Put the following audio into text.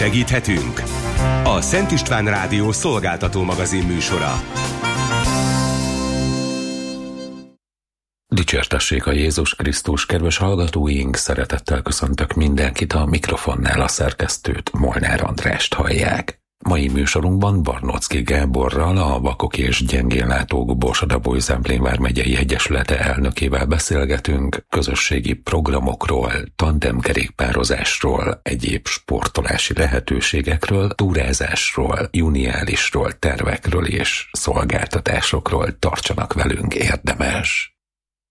Segíthetünk? A Szent István Rádió szolgáltató magazin műsora. Dicsértessék a Jézus Krisztus, kedves hallgatóink! Szeretettel köszöntök mindenkit, a mikrofonnál a szerkesztőt, Molnár Andrást hallják. Mai műsorunkban Barnóczky Gáborral, a Vakok és Gyengénlátók Borsod-Abaúj-Zemplén vármegyei egyesülete elnökével beszélgetünk közösségi programokról, tandemkerékpározásról, egyéb sportolási lehetőségekről, túrázásról, juniálisról, tervekről és szolgáltatásokról. Tartsanak velünk, érdemes!